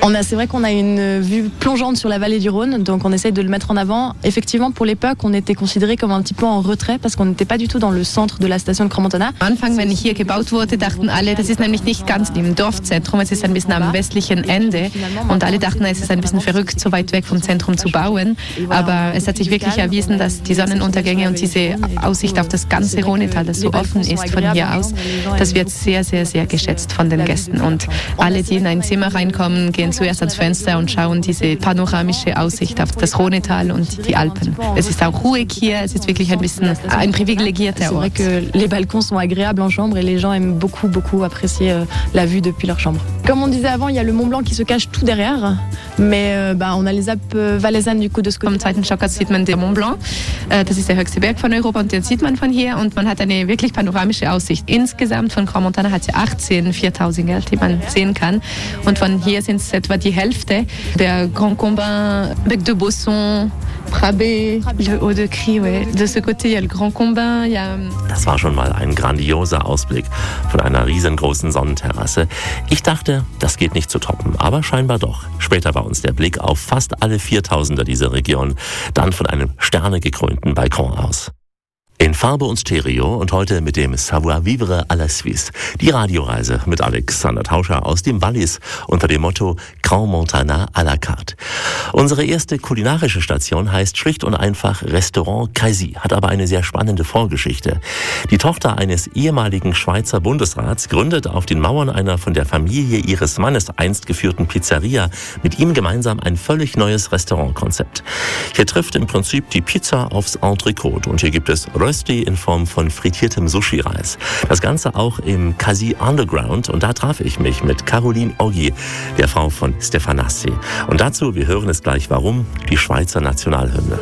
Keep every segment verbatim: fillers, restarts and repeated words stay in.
On a, c'est vrai qu'on a une vue plongeante sur la vallée du Rhône, donc on essaye de le mettre en avant. Effectivement, pour l'époque, on était considéré comme un petit peu en retrait, parce qu'on n'était pas du tout dans le centre de la station de Crans-Montana. Am Anfang, wenn hier gebaut wurde, dachten alle, das ist nämlich nicht ganz im Dorfzentrum, es ist ein bisschen am westlichen Ende. Und alle dachten, es ist ein bisschen verrückt, so weit weg vom Zentrum zu bauen. Aber es hat sich wirklich erwiesen, dass die Sonnenuntergänge und diese Aussicht auf das ganze Rhonetal, das so offen ist von hier aus, das wird sehr, sehr, sehr geschätzt von den Gästen. Und alle, die in ein Zimmer reinkommen, gehen zuerst ans Fenster und schauen diese panoramische Aussicht auf das Rhonetal und die Alpen. Es ist auch ruhig hier, es ist wirklich ein bisschen ein privilegierter Ort. C'est vrai que les balcons sont agréables en chambre et les gens aiment beaucoup, beaucoup apprécier la vue depuis leur chambre. Comme on disait avant, il y a le Mont Blanc qui se cache tout derrière, mais euh, bah, on a les Alpes valaisannes du coup de ce côté. Vom zweiten Stock aus sieht man den Mont Blanc, das ist der höchste Berg von Europa und den sieht man von hier und man hat eine wirklich panoramische Aussicht. Insgesamt von Crans-Montana hat sie achtzehn viertausiger, die man sehen kann und von hier sind es etwa die Hälfte. Der Grand Combin, Bec de Bosson, Prabé, le Haut de Cry, ouais. De ce côté, il y a le Grand Combin, il y a... Das war schon mal ein grandioser Ausblick von einer riesengroßen Sonnenterrasse. Ich dachte, das geht nicht zu toppen, aber scheinbar doch. Später war uns der Blick auf fast alle Viertausender dieser Region dann von einem sternegekrönten Balkon aus. In Farbe und Stereo und heute mit dem Savoir-vivre à la Suisse. Die Radioreise mit Alexander Tauscher aus dem Wallis unter dem Motto Crans-Montana à la carte. Unsere erste kulinarische Station heißt schlicht und einfach Restaurant Caisy, hat aber eine sehr spannende Vorgeschichte. Die Tochter eines ehemaligen Schweizer Bundesrats gründet auf den Mauern einer von der Familie ihres Mannes einst geführten Pizzeria mit ihm gemeinsam ein völlig neues Restaurantkonzept. Hier trifft im Prinzip die Pizza aufs Entrecote und hier gibt es Rösti in Form von frittiertem Sushi-Reis. Das Ganze auch im Caisy Underground und da traf ich mich mit Caroline Oggi, der Frau von Stefanassi. Und dazu, wir hören es gleich, warum, die Schweizer Nationalhymne.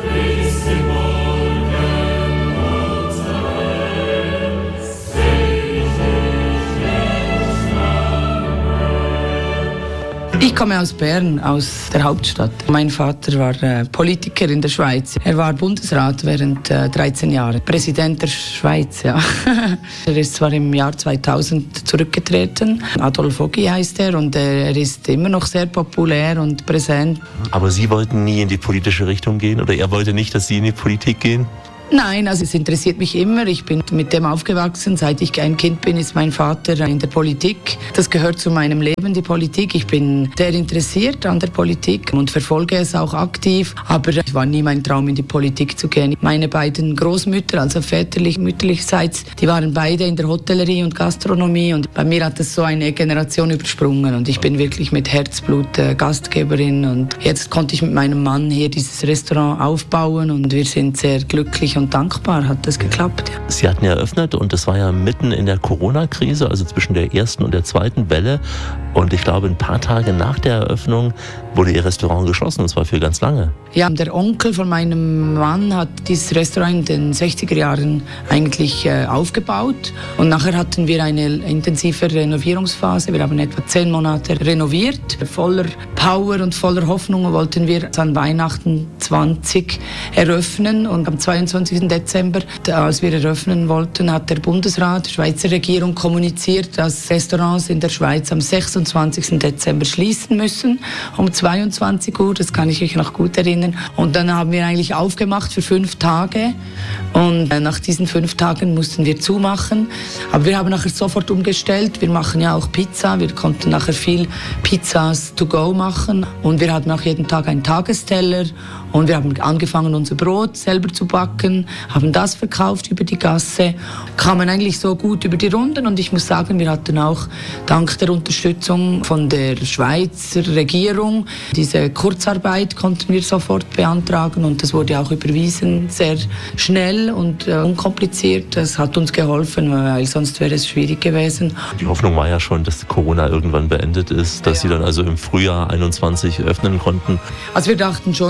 Ich komme aus Bern, aus der Hauptstadt. Mein Vater war äh, Politiker in der Schweiz. Er war Bundesrat während äh, dreizehn Jahre. Präsident der Schweiz, ja. Er ist zwar im Jahr zweitausend zurückgetreten. Adolf Oggi heißt er und äh, er ist immer noch sehr populär und präsent. Aber Sie wollten nie in die politische Richtung gehen oder er wollte nicht, dass Sie in die Politik gehen? Nein, also es interessiert mich immer. Ich bin mit dem aufgewachsen. Seit ich ein Kind bin, ist mein Vater in der Politik. Das gehört zu meinem Leben, die Politik. Ich bin sehr interessiert an der Politik und verfolge es auch aktiv. Aber es war nie mein Traum, in die Politik zu gehen. Meine beiden Großmütter, also väterlich, mütterlichseits, die waren beide in der Hotellerie und Gastronomie. Und bei mir hat es so eine Generation übersprungen. Und ich bin wirklich mit Herzblut äh, Gastgeberin. Und jetzt konnte ich mit meinem Mann hier dieses Restaurant aufbauen. Und wir sind sehr glücklich und dankbar, hat das geklappt. Sie hatten ja eröffnet und das war ja mitten in der Corona-Krise, also zwischen der ersten und der zweiten Welle. Und ich glaube, ein paar Tage nach der Eröffnung wurde Ihr Restaurant geschlossen, und zwar für ganz lange. Ja, der Onkel von meinem Mann hat dieses Restaurant in den sechziger Jahren eigentlich äh, aufgebaut. Und nachher hatten wir eine intensive Renovierungsphase. Wir haben etwa zehn Monate renoviert. Voller Power und voller Hoffnung wollten wir an Weihnachten zwanzig eröffnen. Und am zweiundzwanzigsten Dezember, als wir eröffnen wollten, hat der Bundesrat, die Schweizer Regierung kommuniziert, dass Restaurants in der Schweiz am sechsundzwanzigsten Dezember schließen müssen, um zweiundzwanzig Uhr, das kann ich mich noch gut erinnern. Und dann haben wir eigentlich aufgemacht für fünf Tage und nach diesen fünf Tagen mussten wir zumachen. Aber wir haben nachher sofort umgestellt, wir machen ja auch Pizza, wir konnten nachher viel Pizzas to go machen und wir hatten auch jeden Tag einen Tagesteller. Und wir haben angefangen, unser Brot selber zu backen, haben das verkauft über die Gasse, kamen eigentlich so gut über die Runden. Und ich muss sagen, wir hatten auch dank der Unterstützung von der Schweizer Regierung diese Kurzarbeit konnten wir sofort beantragen und das wurde auch überwiesen, sehr schnell und äh, unkompliziert. Das hat uns geholfen, weil sonst wäre es schwierig gewesen. Die Hoffnung war ja schon, dass Corona irgendwann beendet ist, dass ja. Sie dann also im Frühjahr einundzwanzig öffnen konnten. Also wir dachten schon nicht, dass es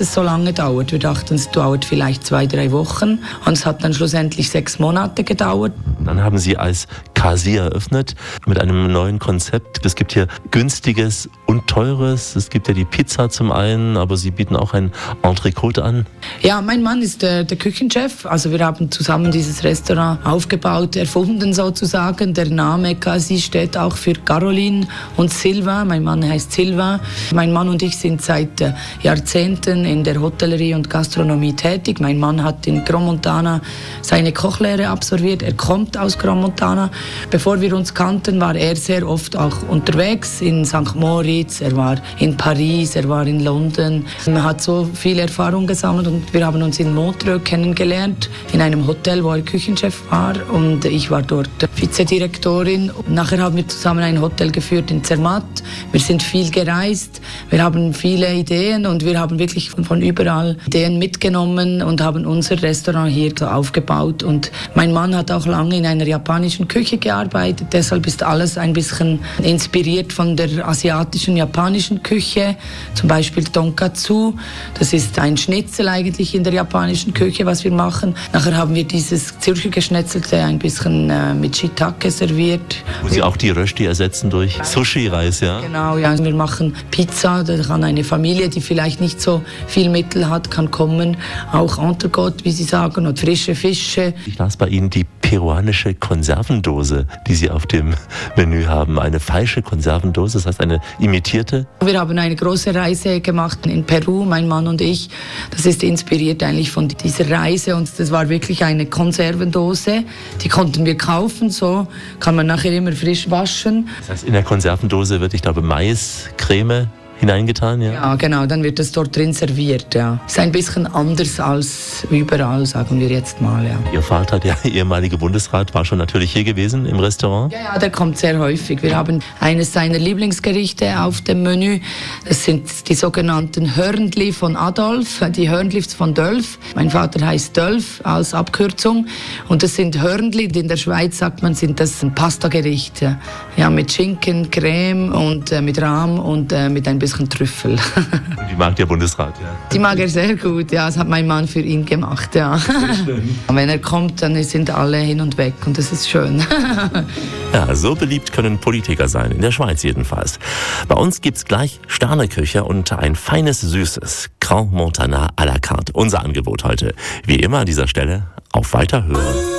es so lange dauert. Wir dachten, es dauert vielleicht zwei, drei Wochen und es hat dann schlussendlich sechs Monate gedauert. Dann haben Sie als Kasi eröffnet mit einem neuen Konzept. Es gibt hier Günstiges und Teures. Es gibt ja die Pizza zum einen, aber Sie bieten auch ein Entrecote an. Ja, mein Mann ist der, der Küchenchef. Also wir haben zusammen dieses Restaurant aufgebaut, erfunden sozusagen. Der Name Kasi steht auch für Caroline und Silva. Mein Mann heißt Silva. Mein Mann und ich sind seit äh, Jahrzehnten in der Hotellerie und Gastronomie tätig. Mein Mann hat in Crans-Montana seine Kochlehre absolviert. Er kommt aus Crans-Montana. Bevor wir uns kannten, war er sehr oft auch unterwegs in Sankt Moritz. Er war in Paris, er war in London. Er hat so viel Erfahrung gesammelt und wir haben uns in Montreux kennengelernt, in einem Hotel, wo er Küchenchef war und ich war dort Vizedirektorin. Nachher haben wir zusammen ein Hotel geführt in Zermatt. Wir sind viel gereist, wir haben viele Ideen und wir haben wirklich von überall Ideen mitgenommen und haben unser Restaurant hier so aufgebaut. Und mein Mann hat auch lange in einer japanischen Küche gearbeitet, deshalb ist alles ein bisschen inspiriert von der asiatischen, japanischen Küche, zum Beispiel Tonkatsu, das ist ein Schnitzel eigentlich in der japanischen Küche, was wir machen. Nachher haben wir dieses Zürcher Geschnetzelte ein bisschen äh, mit Shiitake serviert. Wo Sie auch die Rösti ersetzen durch Sushi-Reis, ja? Genau, ja. Wir machen Pizza, da kann eine Familie, die vielleicht nicht so viel Mittel hat, kann kommen. Auch Entrecote, wie Sie sagen, und frische Fische. Ich las bei Ihnen die peruanische Konservendose, die Sie auf dem Menü haben. Eine falsche Konservendose, das heißt eine imitierte? Wir haben eine große Reise gemacht in Peru, mein Mann und ich. Das ist inspiriert eigentlich von dieser Reise und das war wirklich eine Konservendose. Die konnten wir kaufen, so kann man nachher immer frisch waschen. Das heißt, in der Konservendose wird, ich glaube, Maiscreme hineingetan, ja? Ja, genau, dann wird das dort drin serviert, ja. Ist ein bisschen anders als überall, sagen wir jetzt mal, ja. Ihr Vater, der ehemalige Bundesrat, war schon natürlich hier gewesen im Restaurant? Ja, ja, der kommt sehr häufig. Wir haben eines seiner Lieblingsgerichte auf dem Menü. Das sind die sogenannten Hörnli von Adolf, die Hörnlis von Dölf. Mein Vater heißt Dölf als Abkürzung. Und das sind Hörnli, in der Schweiz sagt man, sind das Pastagerichte. Ja, mit Schinken, Creme und äh, mit Rahm und äh, mit ein bisschen Trüffel. Die mag der Bundesrat, ja? Die mag er sehr gut, ja. Das hat mein Mann für ihn gemacht, ja. Wenn er kommt, dann sind alle hin und weg und das ist schön. Ja, so beliebt können Politiker sein, in der Schweiz jedenfalls. Bei uns gibt's gleich Sterneküche und ein feines Süßes. Crans-Montana à la carte. Unser Angebot heute. Wie immer an dieser Stelle auf Weiterhören.